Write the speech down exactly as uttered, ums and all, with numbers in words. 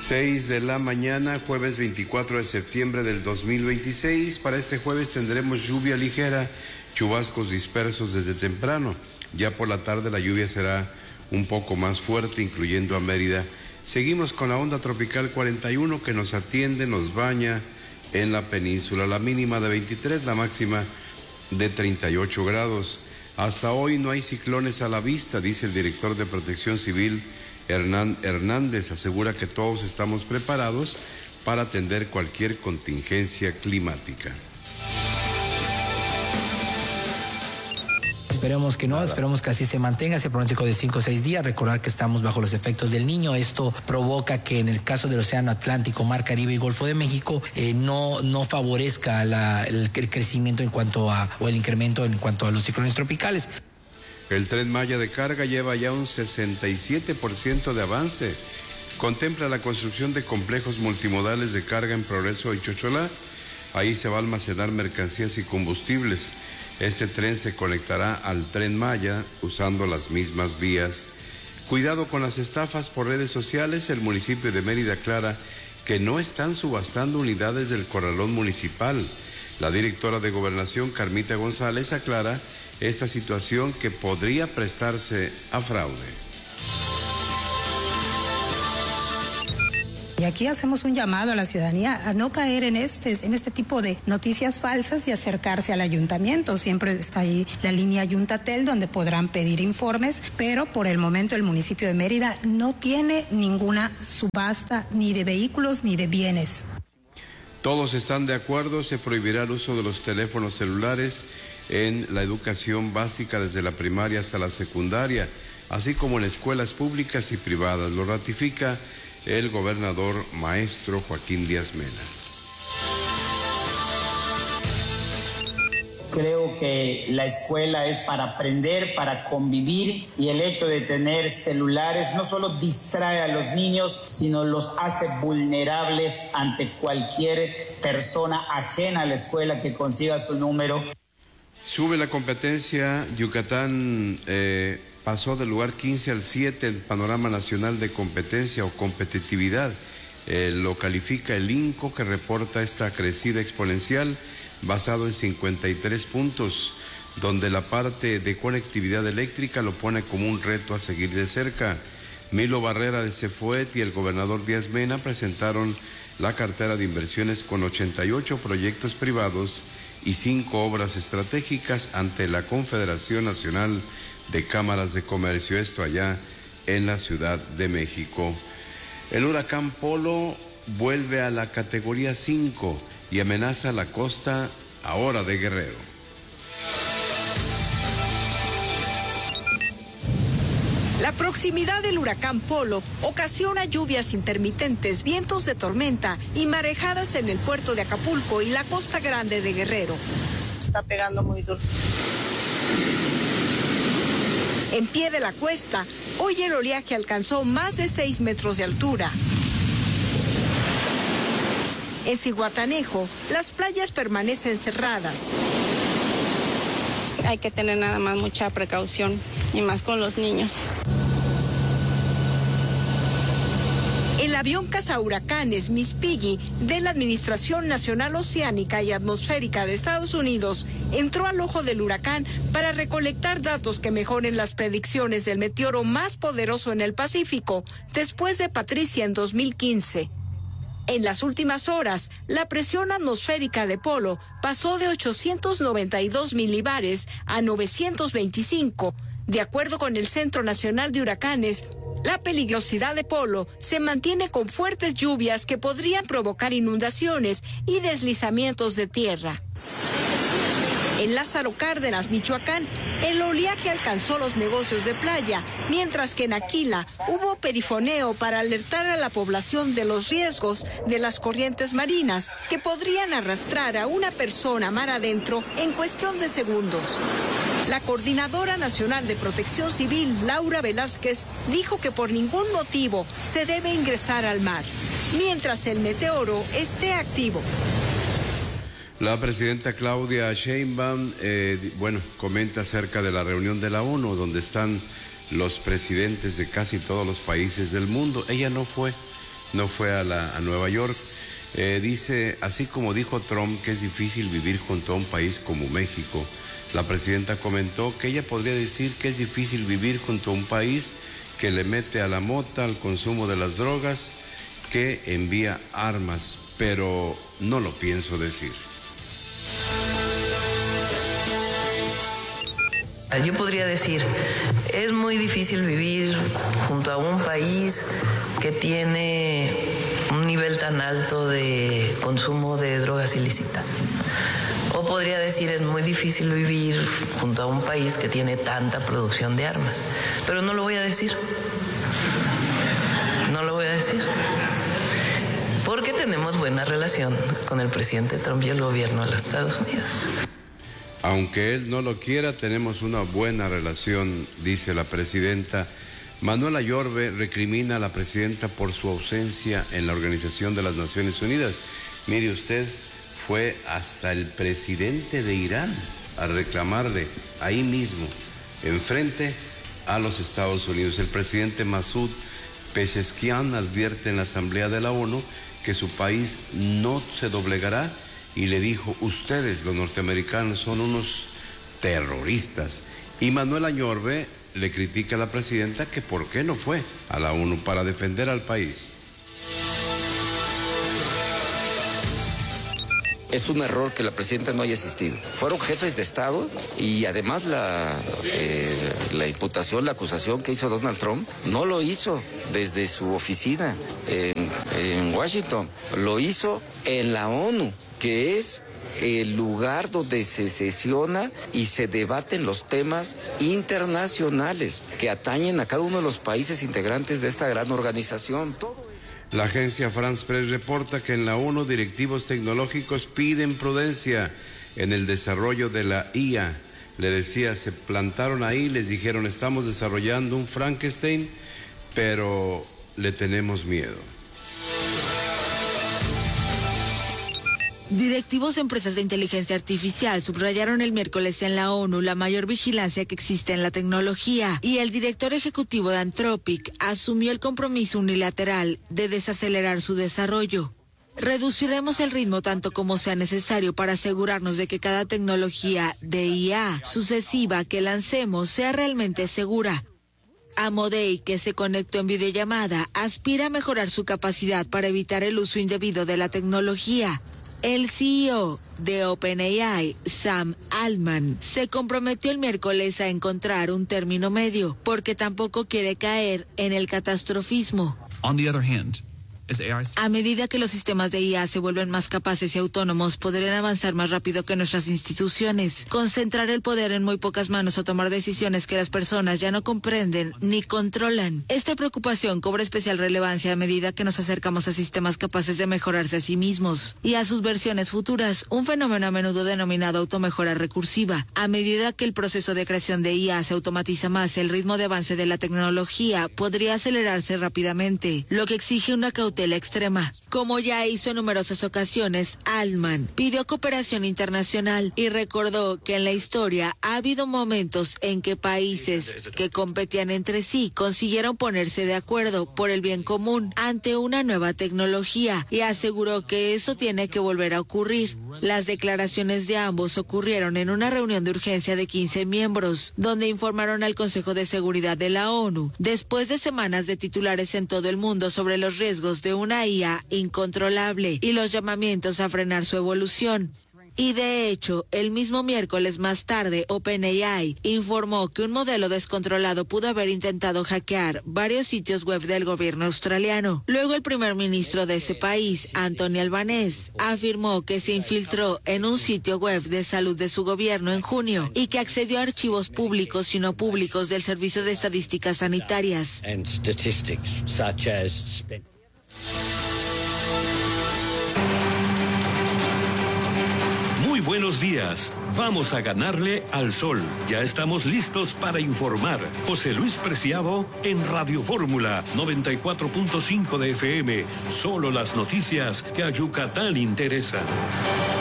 seis de la mañana, jueves veinticuatro de septiembre del dos mil veintiséis. Para este jueves tendremos lluvia ligera, chubascos dispersos desde temprano. Ya por la tarde la lluvia será un poco más fuerte, incluyendo a Mérida. Seguimos con la onda tropical cuarenta y uno que nos atiende, nos baña en la península. La mínima de veintitrés, la máxima de treinta y ocho grados. Hasta hoy no hay ciclones a la vista, dice el director de Protección Civil, Hernán Hernández. Asegura que todos estamos preparados para atender cualquier contingencia climática. Esperemos que no, Nada. esperemos que así se mantenga ese pronóstico de cinco o seis días. Recordar que estamos bajo los efectos del Niño. Esto provoca que en el caso del Océano Atlántico, Mar Caribe y Golfo de México eh, no, no favorezca la, el, el crecimiento en cuanto a, o el incremento en cuanto a los ciclones tropicales. El Tren Maya de carga lleva ya un sesenta y siete por ciento de avance. Contempla la construcción de complejos multimodales de carga en Progreso y Chocholá. Ahí se va a almacenar mercancías y combustibles. Este tren se conectará al Tren Maya usando las mismas vías. Cuidado con las estafas por redes sociales. El municipio de Mérida aclara que no están subastando unidades del corralón municipal. La directora de Gobernación, Carmita González, aclara esta situación que podría prestarse a fraude. Y aquí hacemos un llamado a la ciudadanía a no caer en este, en este tipo de noticias falsas y acercarse al ayuntamiento. Siempre está ahí la línea Yuntatel donde podrán pedir informes, pero por el momento el municipio de Mérida no tiene ninguna subasta ni de vehículos ni de bienes. Todos están de acuerdo, se prohibirá el uso de los teléfonos celulares en la educación básica desde la primaria hasta la secundaria, así como en escuelas públicas y privadas. Lo ratifica el gobernador maestro Joaquín Díaz Mena. Creo que la escuela es para aprender, para convivir, y el hecho de tener celulares no solo distrae a los niños, sino los hace vulnerables ante cualquier persona ajena a la escuela que consiga su número. Sube la competencia. Yucatán eh, pasó del lugar quince al siete en Panorama Nacional de Competencia o Competitividad. Eh, lo califica el INCO, que reporta esta crecida exponencial basado en cincuenta y tres puntos, donde la parte de conectividad eléctrica lo pone como un reto a seguir de cerca. Milo Barrera de Cefuet y el gobernador Díaz Mena presentaron la cartera de inversiones con ochenta y ocho proyectos privados y cinco obras estratégicas ante la Confederación Nacional de Cámaras de Comercio, esto allá en la Ciudad de México. El huracán Polo vuelve a la categoría cinco y amenaza la costa ahora de Guerrero. La proximidad del huracán Polo ocasiona lluvias intermitentes, vientos de tormenta y marejadas en el puerto de Acapulco y la costa grande de Guerrero. Está pegando muy duro. En pie de la cuesta, hoy el oleaje alcanzó más de seis metros de altura. En Zihuatanejo, las playas permanecen cerradas. Hay que tener nada más mucha precaución, y más con los niños. El avión cazahuracanes Miss Piggy de la Administración Nacional Oceánica y Atmosférica de Estados Unidos entró al ojo del huracán para recolectar datos que mejoren las predicciones del meteoro más poderoso en el Pacífico, después de Patricia en dos mil quince. En las últimas horas, la presión atmosférica de Polo pasó de ochocientos noventa y dos milibares a novecientos veinticinco. De acuerdo con el Centro Nacional de Huracanes, la peligrosidad de Polo se mantiene con fuertes lluvias que podrían provocar inundaciones y deslizamientos de tierra. En Lázaro Cárdenas, Michoacán, el oleaje alcanzó los negocios de playa, mientras que en Aquila hubo perifoneo para alertar a la población de los riesgos de las corrientes marinas que podrían arrastrar a una persona mar adentro en cuestión de segundos. La Coordinadora Nacional de Protección Civil, Laura Velázquez, dijo que por ningún motivo se debe ingresar al mar, mientras el meteoro esté activo. La presidenta Claudia Sheinbaum, eh, bueno, comenta acerca de la reunión de la ONU, donde están los presidentes de casi todos los países del mundo. Ella no fue, no fue a, la, a Nueva York. Eh, dice, así como dijo Trump que es difícil vivir junto a un país como México, la presidenta comentó que ella podría decir que es difícil vivir junto a un país que le mete a la mota, al consumo de las drogas, que envía armas, pero no lo pienso decir. Yo podría decir, es muy difícil vivir junto a un país que tiene un nivel tan alto de consumo de drogas ilícitas. O podría decir, es muy difícil vivir junto a un país que tiene tanta producción de armas. Pero no lo voy a decir. No lo voy a decir. Porque tenemos buena relación con el presidente Trump y el gobierno de los Estados Unidos. Aunque él no lo quiera, tenemos una buena relación, dice la presidenta. Manuel Ayorbe recrimina a la presidenta por su ausencia en la Organización de las Naciones Unidas. Mire usted, fue hasta el presidente de Irán a reclamarle ahí mismo, enfrente a los Estados Unidos. El presidente Masoud Pezeshkian advierte en la Asamblea de la ONU que su país no se doblegará y le dijo, ustedes los norteamericanos son unos terroristas. Y Manuel Ayorbe le critica a la presidenta que por qué no fue a la ONU para defender al país. Es un error que la presidenta no haya asistido. Fueron jefes de Estado y además la, eh, la imputación, la acusación que hizo Donald Trump, no lo hizo desde su oficina en, en Washington, lo hizo en la ONU, que es el lugar donde se sesiona y se debaten los temas internacionales que atañen a cada uno de los países integrantes de esta gran organización. Todo La agencia France Press reporta que en la ONU directivos tecnológicos piden prudencia en el desarrollo de la I A. Le decía, se plantaron ahí, les dijeron, estamos desarrollando un Frankenstein, pero le tenemos miedo. Directivos de empresas de inteligencia artificial subrayaron el miércoles en la ONU la mayor vigilancia que existe en la tecnología y el director ejecutivo de Anthropic asumió el compromiso unilateral de desacelerar su desarrollo. Reduciremos el ritmo tanto como sea necesario para asegurarnos de que cada tecnología de I A sucesiva que lancemos sea realmente segura. Amodei, que se conectó en videollamada, aspira a mejorar su capacidad para evitar el uso indebido de la tecnología. El C E O de OpenAI, Sam Altman, se comprometió el miércoles a encontrar un término medio, porque tampoco quiere caer en el catastrofismo. On the other hand, as A I... A medida que los sistemas de I A se vuelven más capaces y autónomos, podrán avanzar más rápido que nuestras instituciones, concentrar el poder en muy pocas manos o tomar decisiones que las personas ya no comprenden ni controlan. Esta preocupación cobra especial relevancia a medida que nos acercamos a sistemas capaces de mejorarse a sí mismos y a sus versiones futuras, un fenómeno a menudo denominado automejora recursiva. A medida que el proceso de creación de I A se automatiza más, el ritmo de avance de la tecnología podría acelerarse rápidamente, lo que exige una cautela la extrema. Como ya hizo en numerosas ocasiones, Altman pidió cooperación internacional y recordó que en la historia ha habido momentos en que países que competían entre sí consiguieron ponerse de acuerdo por el bien común ante una nueva tecnología y aseguró que eso tiene que volver a ocurrir. Las declaraciones de ambos ocurrieron en una reunión de urgencia de quince miembros, donde informaron al Consejo de Seguridad de la ONU, después de semanas de titulares en todo el mundo sobre los riesgos de una I A incontrolable y los llamamientos a frenar su evolución. Y de hecho, el mismo miércoles más tarde, OpenAI informó que un modelo descontrolado pudo haber intentado hackear varios sitios web del gobierno australiano. Luego el primer ministro de ese país, Anthony Albanese, afirmó que se infiltró en un sitio web de salud de su gobierno en junio y que accedió a archivos públicos y no públicos del Servicio de Estadísticas Sanitarias. Muy buenos días. Vamos a ganarle al sol. Ya estamos listos para informar. José Luis Preciado en Radio Fórmula noventa y cuatro punto cinco de F M. Solo las noticias que a Yucatán interesan.